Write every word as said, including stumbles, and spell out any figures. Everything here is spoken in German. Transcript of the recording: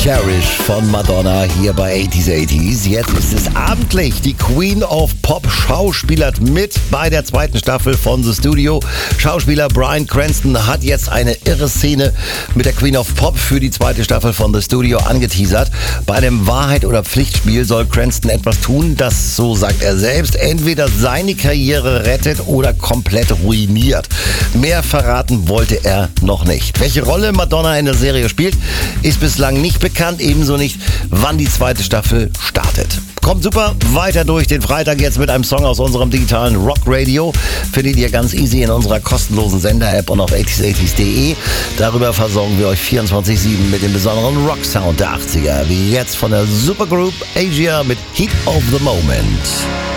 Cherish von Madonna hier bei achtziger achtziger. Jetzt ist es abendlich. Die Queen of Pop schauspielert mit bei der zweiten Staffel von The Studio. Schauspieler Bryan Cranston hat jetzt eine irre Szene mit der Queen of Pop für die zweite Staffel von The Studio angeteasert. Bei einem Wahrheit- oder Pflichtspiel soll Cranston etwas tun, das, so sagt er selbst, entweder seine Karriere rettet oder komplett ruiniert. Mehr verraten wollte er noch nicht. Welche Rolle Madonna in der Serie spielt, ist bislang nicht bekannt, ebenso nicht, wann die zweite Staffel startet. Kommt super weiter durch den Freitag jetzt mit einem Song aus unserem digitalen Rock-Radio. Findet ihr ganz easy in unserer kostenlosen Sender-App und auf achtzig achtzig punkt de. Darüber versorgen wir euch vierundzwanzig sieben mit dem besonderen Rock-Sound der achtziger. Wie jetzt von der Supergroup Asia mit Heat of the Moment.